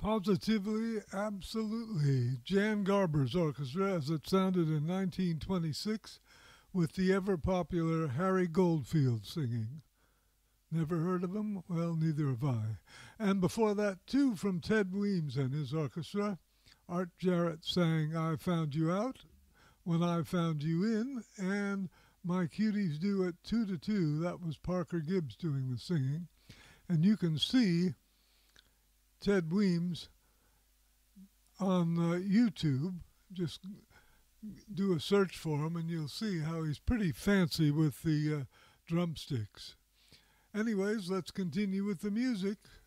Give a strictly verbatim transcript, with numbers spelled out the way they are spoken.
Positively, absolutely. Jan Garber's orchestra as it sounded in nineteen twenty-six with the ever popular Harry Goldfield singing. Never heard of him? Well, neither have I. And before that, too, from Ted Weems and his orchestra, Art Jarrett sang I Found You Out, When I Found You In, and My Cuties Do It Two to Two. That was Parker Gibbs doing the singing. And you can see Ted Weems on uh, YouTube. Just do a search for him and you'll see how he's pretty fancy with the uh, drumsticks. Anyways, let's continue with the music.